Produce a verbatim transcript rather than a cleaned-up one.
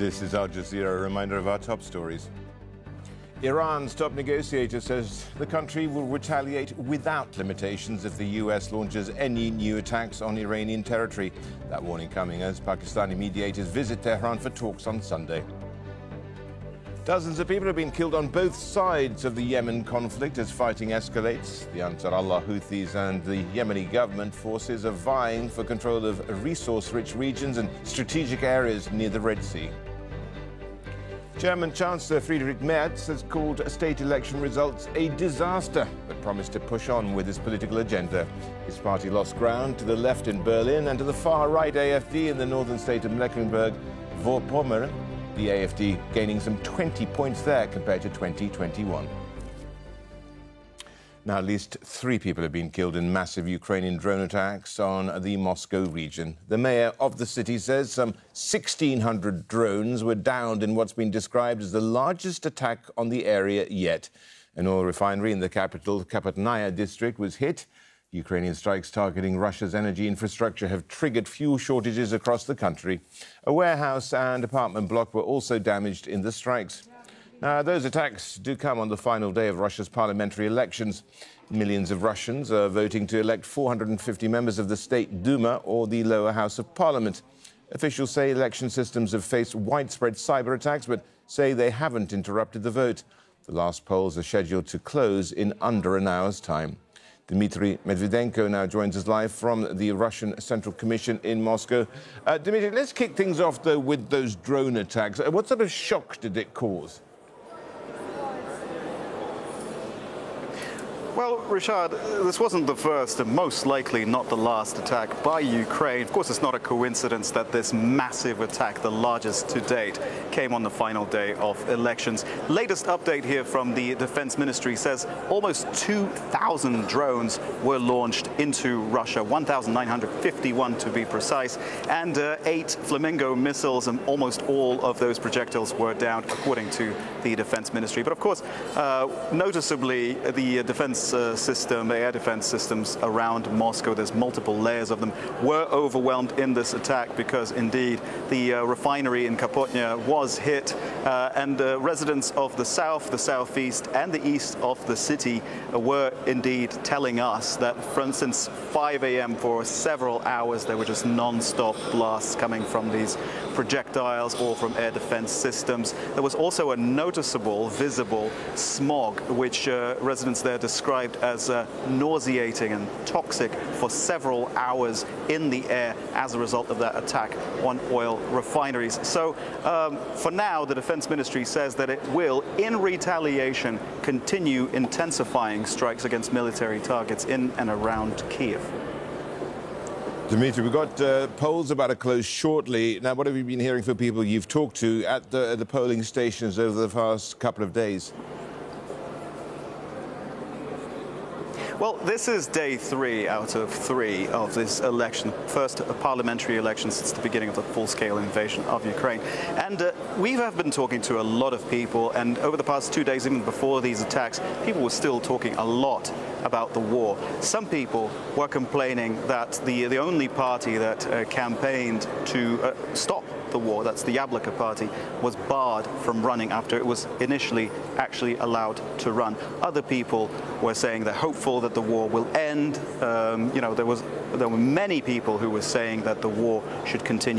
This is Al Jazeera, a reminder of our top stories. Iran's top negotiator says the country will retaliate without limitations if the U S launches any new attacks on Iranian territory. That warning coming as Pakistani mediators visit Tehran for talks on Sunday. Dozens of people have been killed on both sides of the Yemen conflict as fighting escalates. The Ansar Allah Houthis and the Yemeni government forces are vying for control of resource-rich regions and strategic areas near the Red Sea. German Chancellor Friedrich Merz has called state election results a disaster, but promised to push on with his political agenda. His party lost ground to the left in Berlin and to the far-right A F D in the northern state of Mecklenburg-Vorpommern. The A F D gaining some twenty points there compared to twenty twenty-one. Now, at least three people have been killed in massive Ukrainian drone attacks on the Moscow region. The mayor of the city says some sixteen hundred drones were downed in what's been described as the largest attack on the area yet. An oil refinery in the capital, Kapotnaya district, was hit. Ukrainian strikes targeting Russia's energy infrastructure have triggered fuel shortages across the country. A warehouse and apartment block were also damaged in the strikes. Now, those attacks do come on the final day of Russia's parliamentary elections. Millions of Russians are voting to elect four hundred fifty members of the State Duma, or the lower house of parliament. Officials say election systems have faced widespread cyber attacks, but say they haven't interrupted the vote. The last polls are scheduled to close in under an hour's time. Dmitry Medvedenko now joins us live from the Russian Central Commission in Moscow. Uh, Dmitry, let's kick things off, though, with those drone attacks. Uh, what sort of shock did it cause? Well, Richard, this wasn't the first and most likely not the last attack by Ukraine. Of course, it's not a coincidence that this massive attack, the largest to date, came on the final day of elections. Latest update here from the Defense Ministry says almost two thousand drones were launched into Russia, one thousand nine hundred fifty-one to be precise, and uh, eight Flamingo missiles, and almost all of those projectiles were downed, according to the Defense Ministry. But of course, uh, noticeably, the defense Uh, system, the air defense systems around Moscow, there's multiple layers of them, were overwhelmed in this attack because indeed the uh, refinery in Kapotnya was hit, uh, and uh, residents of the south, the southeast and the east of the city uh, were indeed telling us that, for instance, five A M for several hours there were just non-stop blasts coming from these projectiles or from air defense systems. There was also a noticeable, visible smog, which uh, residents there described as uh, nauseating and toxic for several hours in the air as a result of that attack on oil refineries. So um, for now, the Defense Ministry says that it will, in retaliation, continue intensifying strikes against military targets in and around Kiev. Dmitry, we've got uh, polls about to close shortly. Now, what have you been hearing from people you've talked to at the, at the polling stations over the past couple of days? Well, this is day three out of three of this election, first parliamentary election since the beginning of the full-scale invasion of Ukraine. And uh, we have been talking to a lot of people, and over the past two days, even before these attacks, people were still talking a lot about the war. Some people were complaining that the, the only party that uh, campaigned to uh, stop the war, that's the Yabloko party, was barred from running after it was initially actually allowed to run. Other people were saying they're hopeful that the war will end. Um, you know, there was there were many people who were saying that the war should continue.